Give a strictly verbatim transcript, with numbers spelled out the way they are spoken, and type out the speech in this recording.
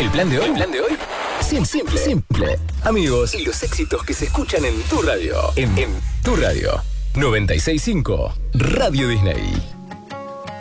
¿El plan de hoy? ¿El plan de hoy? Simple, simple, simple. Amigos, y los éxitos que se escuchan en tu radio. En, en tu radio. noventa y seis punto cinco Radio Disney.